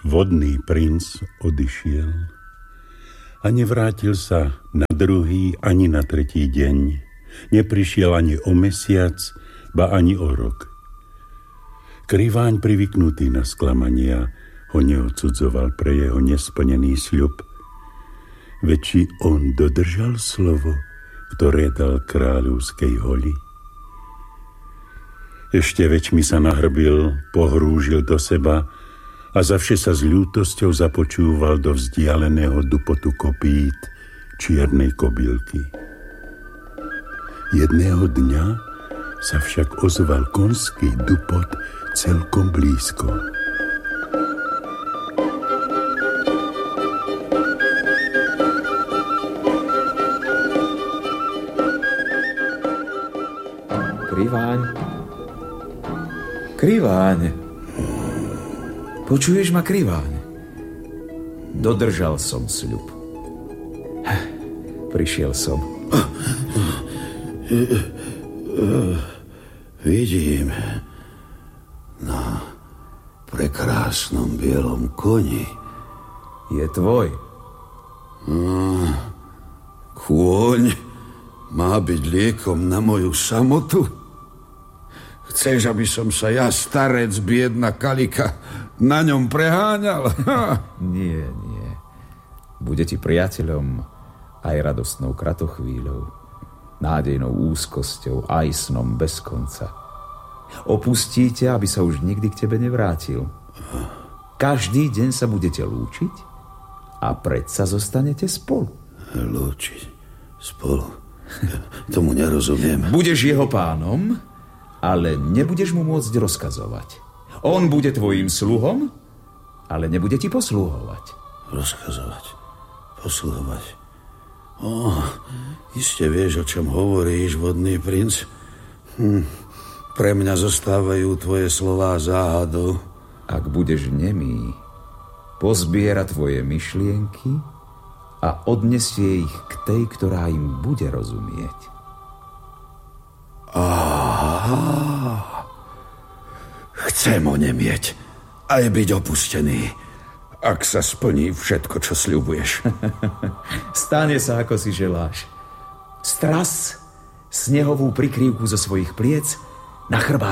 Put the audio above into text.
Vodný princ odišiel a nevrátil sa na druhý ani na tretí deň. Neprišiel ani o mesiac, ba ani o rok. Kriváň, privyknutý na sklamania, ho neodsudzoval pre jeho nesplnený sľub. Veď či on dodržal slovo, ktoré dal kráľovskej holi? Ešte väčšmi sa nahrbil, pohrúžil do seba a zavše sa s ľútosťou započúval do vzdialeného dupotu kopít čiernej kobylky. Jedného dňa sa však ozval konský dupot celkom blízko. Kriváň. Počuješ ma, Kriváň? Dodržal som sľub. Prišiel som. Vidím na prekrásnom bielom koni. Je tvoj. Kôň má byť liekom na moju samotu? Chceš, aby som sa ja, starec, biedna kalika, na ňom preháňal? Nie. Bude ti priateľom aj radostnou kratochvíľou, nádejnou úzkosťou, aj snom bez konca. Opustí ťa, aby sa už nikdy k tebe nevrátil. Každý deň sa budete lúčiť a predsa zostanete spolu. Lúčiť spolu? Tomu nerozumiem. Budeš jeho pánom, ale nebudeš mu môcť rozkazovať. On bude tvojím sluhom, ale nebude ti poslúhovať. Rozkazovať? Posluhovať? Iste vieš, o čom hovoríš, vodný princ. Pre mňa zostávajú tvoje slová záhadou. Ak budeš nemý, pozbiera tvoje myšlienky a odnesie ich k tej, ktorá im bude rozumieť. Chcem onemieť aj byť opustený, ak sa splní všetko, čo sľubuješ. Stane sa, ako si želáš. Stras snehovú prikrývku zo svojich pliec, na chrbát